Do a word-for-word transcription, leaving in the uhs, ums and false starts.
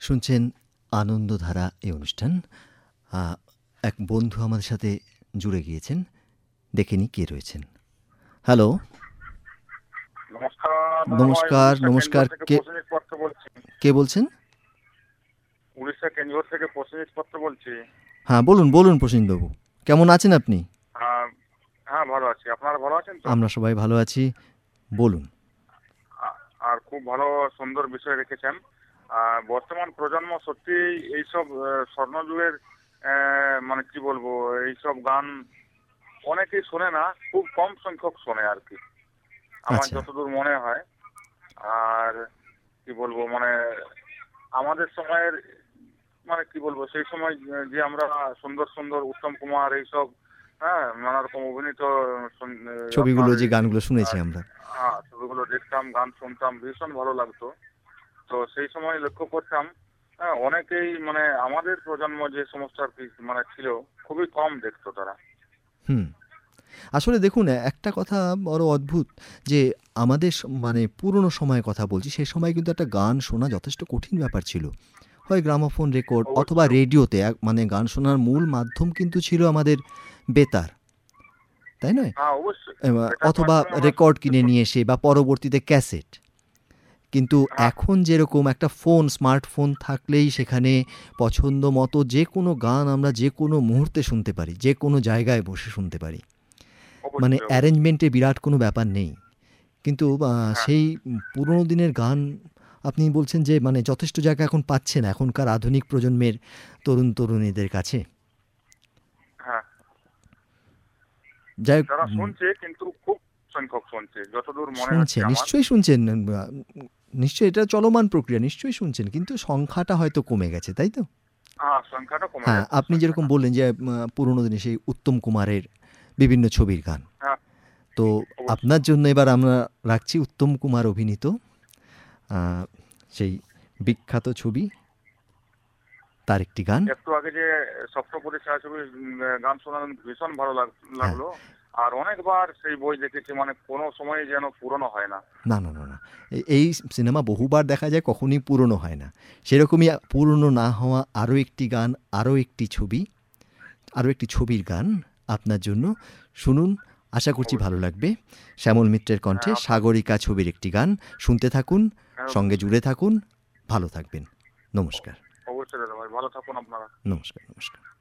শুনছেন আনন্দধারা এই অনুষ্ঠান। এক বন্ধু আমাদের সাথে জুড়ে গিয়েছেন, দেখে নি কে রয়েছেন। হ্যালো, নমস্কার। নমস্কার, কে কে বলছেন? উড়িষ্যা কেন্দ্র থেকে প্রসেনজিৎ পত্র বলছি। হ্যাঁ, বলুন বলুন প্রসেনজিৎবাবু, কেমন আছেন আপনি? হ্যাঁ, ভালো আছি। আপনারা ভালো আছেন তো? আমরা সবাই ভালো আছি, বলুন। আর খুব ভালো সুন্দর বিষয় রেখেছেন। বর্তমান প্রজন্ম সত্যি এইসব স্বর্ণযুগের মানে কি বলবো, এইসব গান অনেকেই শোনে না, খুব কম সংখ্যক শোনে আর কি, আমার যতদূর মনে হয়। আর কি বলবো, মানে আমাদের সময়ের মানে কি বলবো, সেই সময় যে আমরা সুন্দর সুন্দর উত্তম কুমার এইসব, হ্যাঁ, নানা রকম অভিনীত ছবিগুলো, যে গানগুলো শুনেছি আমরা, হ্যাঁ, ছবিগুলো দেখতাম, গান শুনতাম, ভীষণ ভালো লাগতো। তো সেই সময় লক্ষ্য করতাম হ্যাঁ অনেকেই মানে আমাদের প্রজন্ম যে সমস্ত আর কি মানে ছিল, খুবই কম দেখতো তারা। হুম আসলে দেখুন, একটা কথা বড় অদ্ভুত যে আমাদের মানে পুরনো সময়ের কথা বলছি, সেই সময় কিন্তু একটা গান শোনা যথেষ্ট কঠিন ব্যাপার ছিল। হয় গ্রামোফোন রেকর্ড অথবা রেডিওতে, মানে গান শোনার মূল মাধ্যম কিন্তু ছিল আমাদের বেতার, তাই নয়? অথবা রেকর্ড কিনে নিয়ে এসে, বা পরবর্তীতে ক্যাসেট। কিন্তু এখন যেরকম একটা ফোন, স্মার্টফোন থাকলেই সেখানে পছন্দ মতো যে কোনো গান আমরা যে কোনো মুহূর্তে শুনতে পারি, যে কোনো জায়গায় বসে শুনতে পারি, মানে অ্যারেঞ্জমেন্টে বিরাট কোনো ব্যাপার নেই। কিন্তু সেই পুরোনো দিনের গান আপনি বলছেন যে মানে যথেষ্ট জায়গা এখন পাচ্ছেন এখনকার আধুনিক প্রজন্মের তরুণ তরুণীদের কাছে। যাই হোক, শুনছে কিন্তু খুব সংখ্যক শুনছে, যতদূর মনে হচ্ছে। নিশ্চয়ই শুনছেন, নিশ্চয়ই এটা চলমান প্রক্রিয়া, নিশ্চয়ই শুনছেন, কিন্তু সংখ্যাটা হয়তো কমে গেছে, তাই তো? হ্যাঁ, সংখ্যাটা কমে গেছে। হ্যাঁ, আপনি যেরকম বললেন যে পুরোনো দিনে সেই উত্তম কুমারের বিভিন্ন ছবির গান, তো আপনার জন্য এবার আমরা রাখছি উত্তম কুমার অভিনীত সেই বিখ্যাত ছবি, তার একটি গান। একটু আগে যে সপ্তপদী ছায়াছবির গান শোনালেন, ভীষণ ভালো লাগলো। আর অনেকবার সেই বই দেখেছি, মানে কোনো সময় যেন পুরনো হয় না। না না না না এই সিনেমা বহুবার দেখা যায়, কখনই পুরনো হয় না। সেরকমই পুরনো না হওয়া আরও একটি গান, আরও একটি ছবি, আরও একটি ছবির গান আপনার জন্য। শুনুন, আশা করছি ভালো লাগবে। শ্যামল মিত্রের কণ্ঠে সাগরিকা ছবির একটি গান। শুনতে থাকুন, সঙ্গে জুড়ে থাকুন, ভালো থাকবেন। নমস্কার। অবশ্যই দাদা ভাই, ভালো থাকুন আপনারা। নমস্কার নমস্কার।